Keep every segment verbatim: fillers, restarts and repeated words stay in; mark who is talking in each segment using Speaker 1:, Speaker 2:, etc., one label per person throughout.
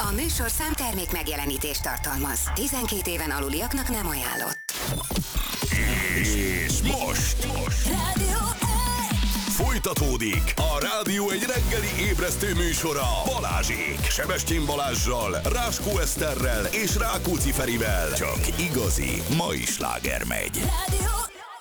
Speaker 1: A műsorszám termék megjelenítést tartalmaz. tizenkét éven aluliaknak nem ajánlott.
Speaker 2: És most, most.
Speaker 1: Rádió egy!
Speaker 2: Folytatódik a Rádió egy reggeli ébresztő műsora Balázsék. Sebestyén Balázssal, Ráskó Eszterrel és Rákóczi Ferivel. Csak igazi mai sláger megy.
Speaker 1: Rádió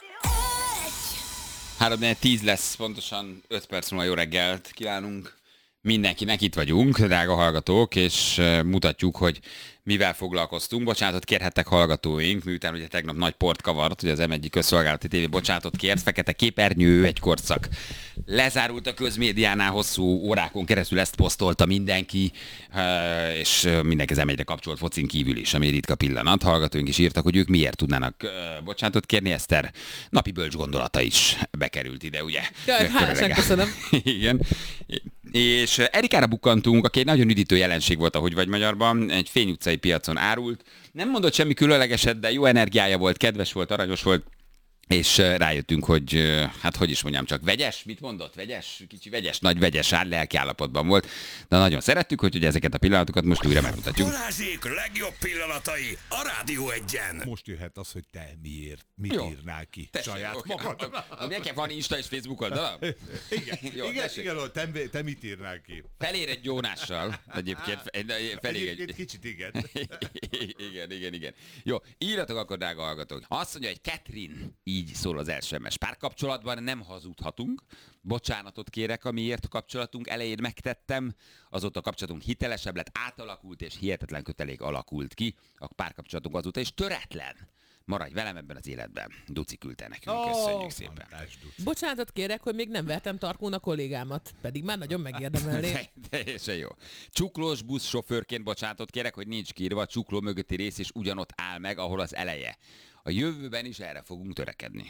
Speaker 1: egy!
Speaker 3: három tíz lesz, pontosan öt perc múlva jó reggelt kívánunk mindenkinek, itt vagyunk, drága hallgatók, és mutatjuk, hogy mivel foglalkoztunk. Bocsánatot kérhettek hallgatóink, miután ugye tegnap nagy port kavart, hogy az em egy közszolgálati tévé bocsánatot kért, fekete képernyő, egy korszak. Lezárult a közmédiánál, hosszú órákon keresztül ezt posztolta mindenki, és mindenki az em egyre kapcsolt focin kívül is, ami ritka pillanat. Hallgatóink is írtak, hogy ők miért tudnának bocsánatot kérni. Eszter napi bölcs gondolata is bekerült ide, ugye?
Speaker 4: Jaj, hálásan köszönöm.
Speaker 3: Igen. És Erikára bukkantunk, aki egy nagyon üdítő jelenség volt, ahogy vagy magyarban, egy Fény utcai piacon árult. Nem mondott semmi különlegeset, de jó energiája volt, kedves volt, aranyos volt, és rájöttünk, hogy hát hogy is mondjam, csak vegyes, mit mondott? Vegyes, kicsi vegyes, nagy vegyes áll, lelki állapotban volt. De nagyon szerettük, hogy ezeket a pillanatokat most újra megmutatjuk.
Speaker 2: Balázsék legjobb pillanatai a Rádió egyen.
Speaker 5: Most jöhet az, hogy te miért, mit
Speaker 3: Jó.
Speaker 5: írnál ki
Speaker 3: Tessék,
Speaker 5: saját
Speaker 3: okay.
Speaker 5: magad.
Speaker 3: Nekem van Insta és Facebook oldala?
Speaker 5: Igen,
Speaker 3: Jó,
Speaker 5: igen,
Speaker 3: tessék.
Speaker 5: igen, te, te mit írnál ki?
Speaker 3: Felér egy Jónással, egyébként. Felér
Speaker 5: Egyébként
Speaker 3: egy...
Speaker 5: kicsit igen.
Speaker 3: igen, igen, igen. Jó, írjatok akkor, drága hallgatók. Azt mondja, hogy Catherine, így szól az első es em es. Párkapcsolatban nem hazudhatunk. Bocsánatot kérek, amiért a kapcsolatunk elején megtettem. Azóta a kapcsolatunk hitelesebb lett, átalakult és hihetetlen kötelék alakult ki. A párkapcsolatunk azóta is töretlen. Maradj velem ebben az életben. Duci küldte nekünk, köszönjük
Speaker 5: Ó,
Speaker 3: szépen.
Speaker 5: fantás, Duci.
Speaker 4: Bocsánatot kérek, hogy még nem vertem tarkón a kollégámat, pedig már nagyon megérdemelné.
Speaker 3: Teljesen jó. Csuklós buszsofőrként bocsánatot kérek, hogy nincs kiírva, a csukló mögötti rész is ugyanott áll meg, ahol az eleje. A jövőben is erre fogunk törekedni.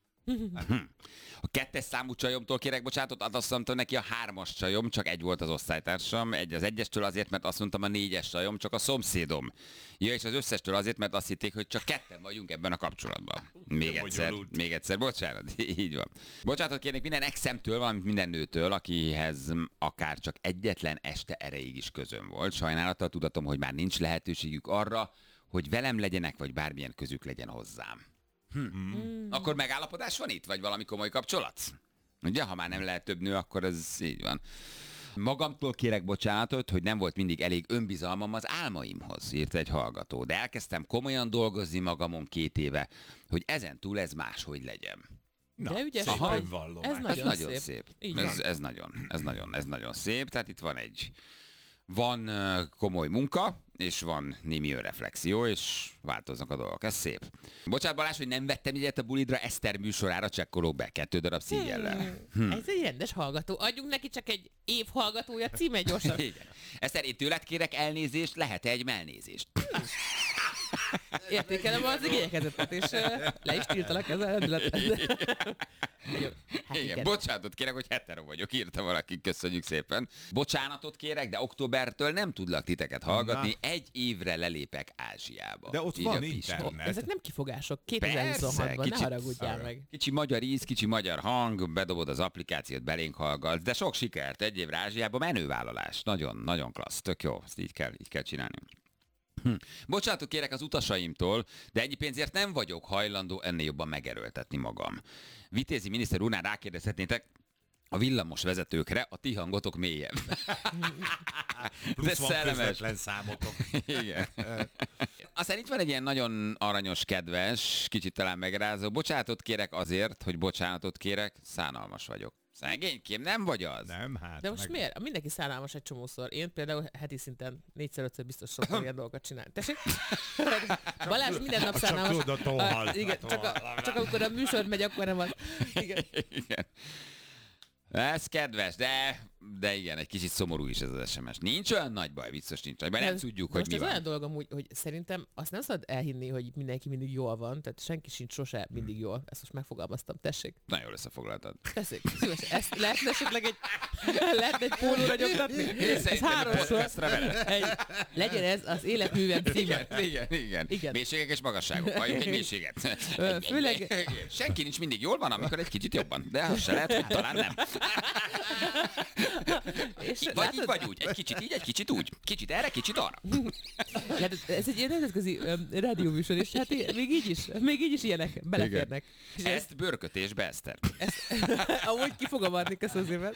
Speaker 3: A kettes számú csajomtól kérek bocsánatot, azt mondtam neki, a hármas csajom, csak egy volt az osztálytársam, egy az egyestől azért, mert azt mondtam, a négyes csajom, csak a szomszédom. Ja, és az összestől azért, mert azt hitték, hogy csak ketten vagyunk ebben a kapcsolatban. Még egyszer, még egyszer, bocsánat, így van. Bocsánatot kérnék minden exemtől, valamint minden nőtől, akihez akár csak egyetlen este erejéig is közöm volt. Sajnálattal tudatom, hogy már nincs lehetőségük arra, hogy velem legyenek, vagy bármilyen közük legyen hozzám. Hm. Hmm. Akkor megállapodás van itt? Vagy valami komoly kapcsolat? Ugye, ha már nem lehet több nő, akkor ez így van. Magamtól kérek bocsánatot, hogy nem volt mindig elég önbizalmam az álmaimhoz, írta egy hallgató. De elkezdtem komolyan dolgozni magamon két éve, hogy ezen túl ez máshogy legyen.
Speaker 5: Na,
Speaker 4: De ügyes
Speaker 5: szép
Speaker 4: vagy.
Speaker 5: önvallomás.
Speaker 4: Ez
Speaker 3: Ez
Speaker 4: nagyon,
Speaker 3: nagyon
Speaker 4: szép.
Speaker 3: szép.
Speaker 4: Így
Speaker 3: Ez,
Speaker 4: van.
Speaker 3: ez, nagyon, ez, nagyon, ez nagyon szép. Tehát itt van egy van uh, komoly munka, és van némi önreflexió, és változnak a dolgok. Ez szép. Bocsánat, Balázs, hogy nem vettem ilyet a bulidra, Eszter műsorára csekkolok be kettő darab szígyellel.
Speaker 4: Hmm. Ez egy rendes hallgató. Adjunk neki csak egy év hallgatója címe gyorsan.
Speaker 3: Igen. Eszter, én tőled kérek elnézést, lehet-e egy melnézést?
Speaker 4: Értékelem az igényekezetet, és uh, le is tiltalak ezzel a rendületet. Jó, hát
Speaker 3: Igen,
Speaker 4: igen.
Speaker 3: bocsánatot kérek, hogy hetero vagyok, írta valaki, köszönjük szépen. Bocsánatot kérek, de októbertől nem tudlak titeket hallgatni,
Speaker 5: Na.
Speaker 3: egy évre lelépek Ázsiába.
Speaker 5: De ott
Speaker 3: Így
Speaker 5: van
Speaker 3: a Pista.
Speaker 5: internet.
Speaker 4: Ezek nem kifogások.
Speaker 3: Persze,
Speaker 4: kétezer-huszonhatban, ne
Speaker 3: kicsit-
Speaker 4: haragudjál meg.
Speaker 3: Kicsi magyar íz, kicsi magyar hang, bedobod az applikációt, belénk hallgatsz, de sok sikert, egy évre Ázsiába, menővállalás. Nagyon, nagyon klassz, tök jó, ezt így kell, így kell csinálni. Hm. Bocsánatot kérek az utasaimtól, de ennyi pénzért nem vagyok hajlandó ennél jobban megerőltetni magam. Vitézi miniszter úrnál rákérdezhetnétek, a villamos vezetőkre a ti hangotok mélyebb.
Speaker 5: Plusz van
Speaker 3: szellemes.
Speaker 5: közvetlen számotok.
Speaker 3: Igen. Aztán itt van egy ilyen nagyon aranyos, kedves, kicsit talán megrázó. Bocsánatot kérek azért, hogy bocsánatot kérek, szánalmas vagyok. Szegénykém, nem vagy az?
Speaker 5: Nem, hát.
Speaker 4: De most
Speaker 5: meg...
Speaker 4: miért? Mindenki szánalmas egy csomószor. Én például heti szinten négyszer-ötször biztos szoktam ilyen dolgokat csinálni. Tessék? Balázs minden nap
Speaker 5: Csak
Speaker 4: szánalmas.
Speaker 5: tudod, a tohal.
Speaker 4: Ah, igen,
Speaker 5: A
Speaker 4: csak, a,
Speaker 5: tohal.
Speaker 4: csak amikor a műsor megy, akkor nem az. Igen.
Speaker 3: Igen. Ez kedves, de, de igen, egy kicsit szomorú is ez az es em es. Nincs olyan nagy baj, biztos nincs nagy baj, nem
Speaker 4: Ez-
Speaker 3: tudjuk,
Speaker 4: most
Speaker 3: hogy mi
Speaker 4: ez
Speaker 3: van.
Speaker 4: olyan dolog amúgy, hogy szerintem azt nem szabad elhinni, hogy mindenki mindig jól van, tehát senki sincs sose mindig jól. Ezt most megfogalmaztam, tessék.
Speaker 3: Nagyon jól összefoglaltad.
Speaker 4: Tessék, szívesen. Ezt lehetne esetleg egy, lehetne egy pólóra nyomtatni?
Speaker 3: Én
Speaker 4: Ez
Speaker 3: szerintem a
Speaker 4: háromszor.
Speaker 3: podcastra veled.
Speaker 4: Egy, legyen ez az életművem címe.
Speaker 3: Igen, igen, igen,
Speaker 4: Igen.
Speaker 3: Mélységek és magasságok. Halljunk egy mélységet.
Speaker 4: Ö, főleg-
Speaker 3: Senki nincs mindig jól van, amikor egy kicsit jobban. De az se lehet, hogy talán nem.
Speaker 4: És
Speaker 3: Vagy
Speaker 4: látod?
Speaker 3: így, vagy úgy. Egy kicsit így, egy kicsit úgy. Kicsit erre, kicsit arra.
Speaker 4: Hát ez egy ilyen nemzetközi um, rádióműsor, és hát í- még így is, még így is ilyenek beleférnek. És ezt,
Speaker 3: Ezt bőrkötésbe, Eszter.
Speaker 4: amúgy ki fogom adni, köszönöm szépen.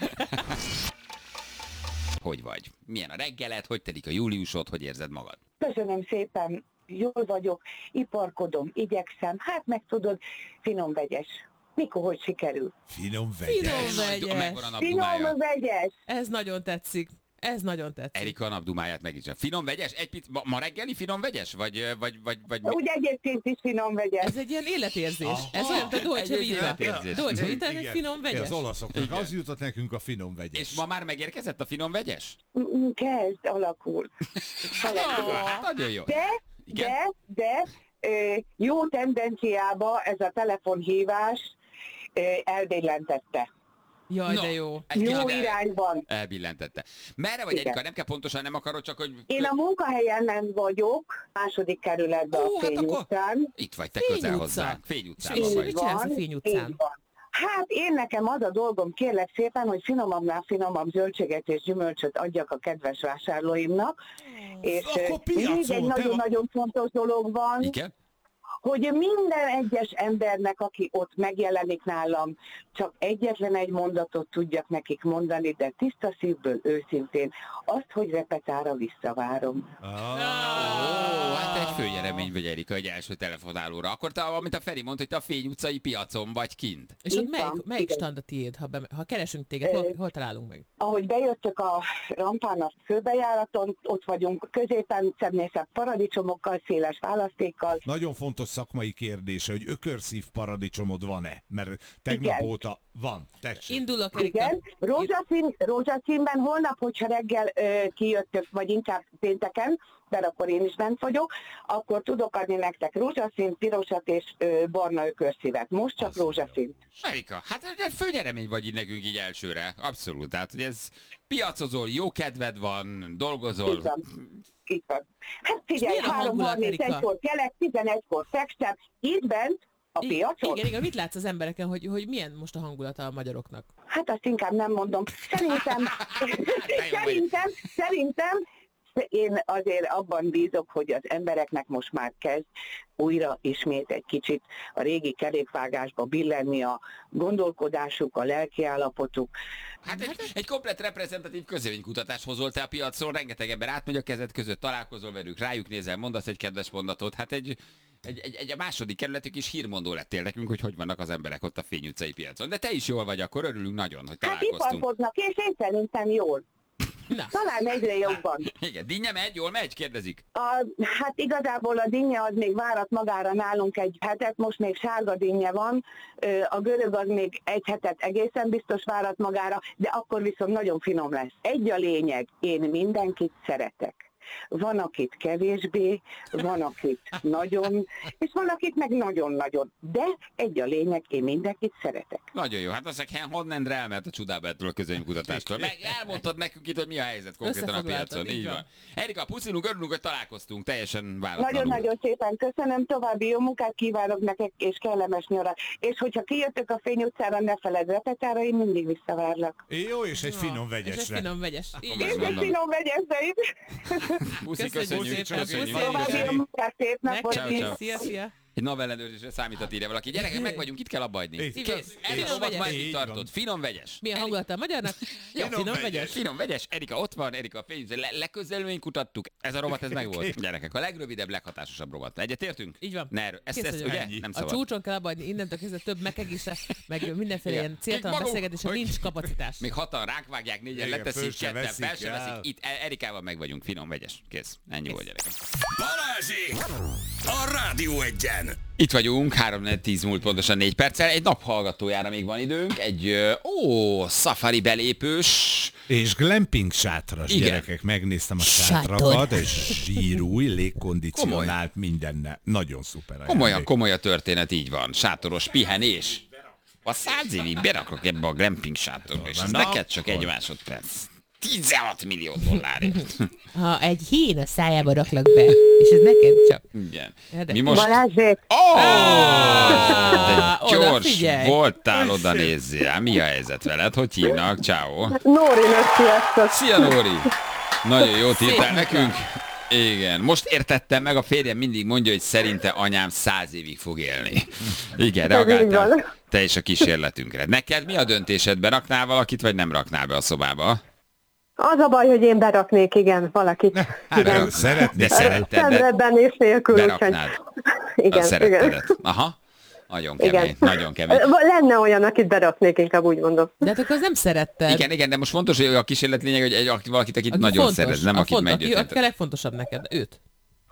Speaker 3: Hogy vagy? Milyen a reggeled? Hogy telik a júliusod? Hogy érzed magad?
Speaker 6: Köszönöm szépen, jól vagyok, iparkodom, igyekszem, hát meg tudod, finom vegyes. Mikor, hogy sikerül?
Speaker 5: Finom vegyes.
Speaker 4: Finom vegyes.
Speaker 3: Megvan a
Speaker 6: Finom
Speaker 3: napdumája.
Speaker 6: vegyes!
Speaker 4: Ez nagyon tetszik. Ez nagyon tetszik.
Speaker 3: Erika a napdumáját meg is. Finom vegyes? Egy pic... ma, ma reggeli finom vegyes? Vagy, vagy, vagy, vagy mi?
Speaker 6: Úgy egyébként is finom vegyes.
Speaker 4: Ez egy ilyen életérzés. Ez olyan, mint a Dolce
Speaker 3: egy
Speaker 4: Vita.
Speaker 3: életérzés.
Speaker 4: Dolce Vita, ez egy
Speaker 5: Igen.
Speaker 4: finom
Speaker 5: Igen,
Speaker 4: vegyes.
Speaker 5: az olaszoknak az jutott nekünk a finom vegyes.
Speaker 3: És ma már megérkezett a finom vegyes?
Speaker 6: Mm, Kezd, alakul. alakul.
Speaker 3: Hát nagyon jó.
Speaker 6: De,
Speaker 3: Igen?
Speaker 6: de, de ö, jó tendenciába ez a telefonhívás ö, elbillentette.
Speaker 4: Jaj,
Speaker 3: Na,
Speaker 4: de jó.
Speaker 3: egy
Speaker 6: Jó
Speaker 3: kicsit el-
Speaker 6: irányban.
Speaker 3: Elbillentette. Merre vagy,
Speaker 6: Igen.
Speaker 3: Erika? Nem kell pontosan, nem akarod, csak hogy...
Speaker 6: Én a munkahelyemen vagyok, második kerületben
Speaker 3: Ó,
Speaker 6: a
Speaker 3: hát
Speaker 6: Fény
Speaker 3: akkor-
Speaker 6: utcán.
Speaker 3: Itt vagy, te
Speaker 4: Fény
Speaker 3: közel
Speaker 4: utca.
Speaker 3: hozzánk. Fény utcán
Speaker 4: És
Speaker 3: vagy.
Speaker 4: mit csinálsz a Fény utcán?
Speaker 6: így van. Hát én nekem az a dolgom, kérlek szépen, hogy finomabbnál finomabb zöldséget és gyümölcsöt adjak a kedves vásárlóimnak. És
Speaker 5: Akkor
Speaker 6: eh,
Speaker 5: piacon,
Speaker 6: még
Speaker 5: te
Speaker 6: egy
Speaker 5: van-
Speaker 6: nagyon-nagyon fontos dolog van,
Speaker 3: Igen?
Speaker 6: hogy minden egyes embernek, aki ott megjelenik nálam, csak egyetlen egy mondatot tudjak nekik mondani, de tiszta szívből, őszintén, azt, hogy repetára visszavárom.
Speaker 3: Ó, hát egy főnyeremény vagy, Erika, egy első telefonálóra. Akkor te, amit a Feri mondta, hogy te a Fény utcai piacon vagy kint.
Speaker 4: És ott
Speaker 6: Itt
Speaker 4: melyik,
Speaker 6: van,
Speaker 4: melyik
Speaker 6: igen.
Speaker 4: stand a tiéd, ha, be, ha keresünk téged, hol, hol találunk meg?
Speaker 6: Ahogy bejöttök a rampán a főbejáraton, ott vagyunk középen, szebbnészebb paradicsomokkal, széles választékkal.
Speaker 5: Nagyon fontos szakmai kérdése, hogy ökörszív paradicsomod van-e? Mert tegnap
Speaker 6: Igen.
Speaker 5: óta van. Tessék.
Speaker 4: Indulok, Erika.
Speaker 6: Igen, rózsaszín, rózsaszínben holnap, hogyha reggel ö, kijöttök, vagy inkább pénteken, mert akkor én is bent vagyok, akkor tudok adni nektek rózsaszín, pirosat és ö, barna ökörszívet. Most csak rózsaszín.
Speaker 3: Erika, hát egy főnyeremény vagy így nekünk így elsőre. Abszolút. Tehát, hogy ez piacozol, jó kedved van, dolgozol.
Speaker 6: Így van. Így van. Hát figyelj,
Speaker 4: milyen a
Speaker 6: három
Speaker 4: hangulat,
Speaker 6: harmincegykor kelek, tizenegykor fekszem, itt bent, a
Speaker 4: I-
Speaker 6: piacon.
Speaker 4: Igen, igen, mit látsz az embereken, hogy, hogy milyen most a hangulata a magyaroknak?
Speaker 6: Hát azt inkább nem mondom. Szerintem, szerintem, szerintem én azért abban bízok, hogy az embereknek most már kezd újra ismét egy kicsit a régi kerékvágásba billenni a gondolkodásuk, a lelkiállapotuk.
Speaker 3: Hát egy, egy komplet reprezentatív közvéleménykutatást hozol te a piacon, rengeteg ember átmegy a kezed között, találkozol velük, rájuk nézel, mondasz egy kedves mondatot, hát egy, egy, egy, egy a második kerületük is hírmondó lettél nekünk, hogy hogy vannak az emberek ott a Fény utcai piacon. De te is jól vagy, akkor örülünk nagyon, hogy
Speaker 6: Hát
Speaker 3: találkoztunk.
Speaker 6: iparkodnak, és én szerintem jól.
Speaker 4: Na,
Speaker 6: Talán egyre jobban.
Speaker 3: Igen, dinnye megy, jól megy, kérdezik.
Speaker 6: A, hát igazából a dinnye az még várat magára nálunk egy hetet, most még sárga dinnye van, Ö, a görög az még egy hetet egészen biztos várat magára, de akkor viszont nagyon finom lesz. Egy a lényeg, én mindenkit szeretek. Van, akit kevésbé, van, akit nagyon, és van, akit meg nagyon-nagyon. De egy a lényeg, én mindenkit szeretek.
Speaker 3: Nagyon jó, hát azt mondják, honnan elment a csodába ettől a közvéleménykutatástól. Meg elmondtad nekünk itt, hogy mi a helyzet konkrétan a
Speaker 4: Összefoglaltad,
Speaker 3: piacon.
Speaker 4: így
Speaker 3: Így van.
Speaker 4: van.
Speaker 3: Erika, puszilunk, örülünk, hogy találkoztunk, teljesen váratlanul.
Speaker 6: Nagyon-nagyon szépen köszönöm, további jó munkát kívánok nektek, és kellemes nyarat. És hogyha kijöttök a Fény utcára, ne feledd repetára, én mindig visszavárlak.
Speaker 5: Jó, és egy finom
Speaker 4: és egy
Speaker 5: vegyesre.
Speaker 4: finom vegyes.
Speaker 3: Akkor
Speaker 4: Igen.
Speaker 3: meg-
Speaker 6: És egy
Speaker 3: mondom.
Speaker 6: finom vegyeszeid.
Speaker 3: Puszi,
Speaker 4: Köszönjük
Speaker 3: köszönjük,
Speaker 4: szépen,
Speaker 3: köszönjük.
Speaker 4: puszi.
Speaker 6: További jó munkát, szép napot.
Speaker 4: Neked
Speaker 3: Ciao,
Speaker 4: is.
Speaker 3: ciao.
Speaker 4: Szia, szia.
Speaker 3: Egy navellenőrzésre számítat, írja valaki. Gyerekek, meg vagyunk, itt kell abba hagyni.
Speaker 5: Itt.
Speaker 3: Kész.
Speaker 5: Finom
Speaker 3: Erika, rovat
Speaker 4: vegyes.
Speaker 3: már
Speaker 5: Így
Speaker 3: itt
Speaker 5: van.
Speaker 3: tartod. Finom vegyes.
Speaker 4: Milyen hangulata a magyarnak? Jó,
Speaker 5: Finom
Speaker 4: finom
Speaker 5: vegyes.
Speaker 4: vegyes.
Speaker 3: Finom vegyes, Erika ott van, Erika a fény, le, leközelmény kutattuk. Ez a rovat, ez meg volt. Gyerekek, a legrövidebb, leghatásosabb rovat. Egyetértünk?
Speaker 4: Így van.
Speaker 3: Ne, erről- ezt,
Speaker 4: Kész
Speaker 3: ezt
Speaker 4: vagyok.
Speaker 3: ugye
Speaker 5: Ennyi.
Speaker 3: nem
Speaker 4: A
Speaker 3: szabad.
Speaker 4: csúcson kell abba hagyni, innentől kezdve több megegésze, meg mindenféle
Speaker 3: Igen.
Speaker 4: ilyen céltalan
Speaker 3: Még maguk,
Speaker 4: beszélgetésre
Speaker 3: hogy-
Speaker 4: nincs kapacitás.
Speaker 3: Még hatan ránk vágják, négyen
Speaker 5: Igen,
Speaker 3: leteszik,
Speaker 5: föl se
Speaker 3: ketten
Speaker 5: veszik
Speaker 3: fel se
Speaker 5: el.
Speaker 3: veszik. Itt E- Erikával meg vagyunk, finom vegyes. Kész. Ennyi volt, gyerekek.
Speaker 2: Balázsék! A Rádió Egyen!
Speaker 3: Itt vagyunk, három tíz múlt pontosan négy perccel. Egy nap hallgatójára még van időnk. Egy, ö, ó, safari belépős.
Speaker 5: És glamping sátras,
Speaker 3: Igen.
Speaker 5: gyerekek, megnéztem a
Speaker 4: Sátor.
Speaker 5: sátrakat, és zsírúj, légkondicionált, mindenne. Nagyon szuper.
Speaker 3: Komolyan,
Speaker 5: ajándék.
Speaker 3: komoly a történet, így van. Sátoros pihenés. A százévi berakok ebbe a glamping sátorba, és ez
Speaker 5: Na,
Speaker 3: neked csak
Speaker 5: akkor.
Speaker 3: egy másodperc. tizenhat millió dollárért.
Speaker 4: Ha egy hín a szájába raklak be, és ez neked csak.
Speaker 3: Igen.
Speaker 4: Érdekes.
Speaker 3: Mi most...
Speaker 6: Balázsék,
Speaker 3: Oh! De
Speaker 4: oda
Speaker 3: gyors
Speaker 4: figyelj.
Speaker 3: voltál, oda nézzél. Mi a helyzet veled? Hogy hívnak? Ciao.
Speaker 6: Nórinak sziasztok.
Speaker 3: Szia, Nóri! Nagyon jót írtál nekünk. Igen, most értettem meg, a férjem mindig mondja, hogy szerinte anyám száz évig fog élni. Igen,
Speaker 6: Ez így
Speaker 3: reagáltál
Speaker 6: van.
Speaker 3: te is a kísérletünkre. Neked mi a döntésedben? Raknál valakit, vagy nem raknál be a szobába?
Speaker 6: Az a baj, hogy én beraknék, igen, valakit.
Speaker 3: Hát,
Speaker 6: Igen.
Speaker 3: de
Speaker 5: Szeretnék.
Speaker 3: szeretted, de
Speaker 6: Szemrebben és nélkül, úgyhogy...
Speaker 3: beraknád a
Speaker 6: Igen, igen.
Speaker 3: szerettedet. Aha, nagyon kemény,
Speaker 6: Igen.
Speaker 3: nagyon kemény.
Speaker 6: Lenne olyan, akit beraknék, inkább úgy mondom.
Speaker 4: De hát akkor az nem szeretted.
Speaker 3: Igen, igen, de most fontos, hogy a kísérlet lényeg, hogy egy, valakit, akit
Speaker 4: Aki
Speaker 3: nagyon
Speaker 4: fontos,
Speaker 3: szeretsz, nem
Speaker 4: a
Speaker 3: akit
Speaker 4: fontos,
Speaker 3: meggyőzhet.
Speaker 4: aki a legfontosabb neked, őt.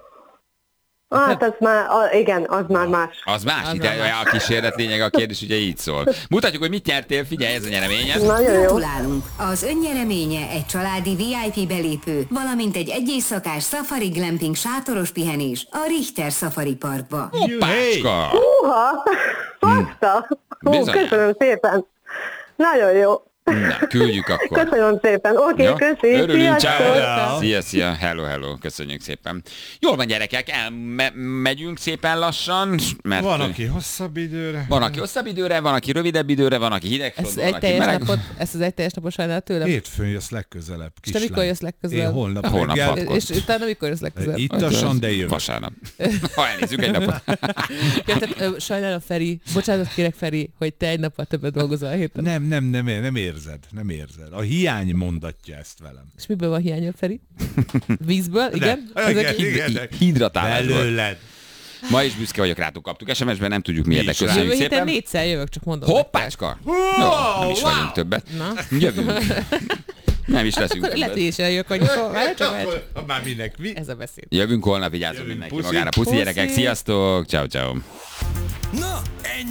Speaker 6: Hát az már, a, igen, az már más.
Speaker 3: Az más,
Speaker 4: Az
Speaker 3: itt
Speaker 4: már más.
Speaker 3: a kísérlet lényeg, a kérdés ugye így szól. Mutatjuk, hogy mit nyertél, figyelj, ez a nyereményed.
Speaker 6: Nagyon jó.
Speaker 1: Gratulálunk! Az önnyereménye egy családi vé i pé belépő, valamint egy egyészakás Safari Glamping sátoros pihenés a Richter Safari Parkba.
Speaker 3: Hoppácska!
Speaker 6: Uha, baszta. Hú,
Speaker 3: Bizonyám.
Speaker 6: köszönöm szépen. Nagyon jó.
Speaker 3: Na, küldjük akkor.
Speaker 6: Köszönöm szépen. Oké,
Speaker 3: Jó?
Speaker 6: okay, köszi.
Speaker 3: Örülünk,
Speaker 6: Sziasztok.
Speaker 3: ciao. Szia, szia, hello, hello, köszönjük szépen. Jól van, gyerekek, elmegyünk szépen lassan, mert
Speaker 5: Van, aki hosszabb időre.
Speaker 3: van, aki hosszabb időre, van, aki rövidebb időre, van, aki hideg,
Speaker 4: Ezt
Speaker 3: van,
Speaker 4: egy
Speaker 3: aki
Speaker 4: teljes
Speaker 3: meleg.
Speaker 4: napot, ezt az egy teljes napot sajnál tőlem.
Speaker 5: Hétfőn jössz legközelebb,
Speaker 4: És te mikor
Speaker 5: kislány.
Speaker 4: jössz legközelebb?
Speaker 5: Én holnap,
Speaker 3: Holnap
Speaker 5: reggel.
Speaker 3: hat.
Speaker 4: És utána mikor jössz legközelebb?
Speaker 5: Ittasan, de jövök.
Speaker 3: Vasárnap. Ha elnézzük egy napot.
Speaker 4: Ja, tehát, ö, sajnálom, Feri, bocsánat kérek, Feri, hogy te egy nappal többet dolgozol a héten.
Speaker 5: Nem, nem, nem, nem érzed, nem érzed. A hiány mondatja ezt velem.
Speaker 4: És miből van hiányod, Feri? Vízből? Igen?
Speaker 5: Ne.
Speaker 4: Ezek
Speaker 5: Igen,
Speaker 4: így-
Speaker 5: igen, de-
Speaker 3: Hidratálásból.
Speaker 5: Belőled.
Speaker 3: Ma is büszke vagyok rátok, kaptuk es em es-ben, nem tudjuk miért, de
Speaker 5: is rá.
Speaker 3: köszönjük
Speaker 4: Jövő héten
Speaker 3: szépen.
Speaker 4: négyszer jövök, csak mondom.
Speaker 3: Hoppácska! Jó, nem is vagyunk többet.
Speaker 4: Na.
Speaker 3: Jövünk. Nem is leszünk
Speaker 4: Akkor lehet, hogy
Speaker 3: többet.
Speaker 4: én is eljövök annyiszor. Várj csak, várj csak.
Speaker 5: Akkor Már minek mi?
Speaker 4: Ez a beszéd.
Speaker 3: Jövünk holnap, vigyázzunk
Speaker 5: Jövünk,
Speaker 3: mindenki
Speaker 5: puszi.
Speaker 3: magára. Puszi
Speaker 4: Puszi.
Speaker 3: gyerekek, sziasztok! Ciao, ciao.
Speaker 2: Na, ennyi.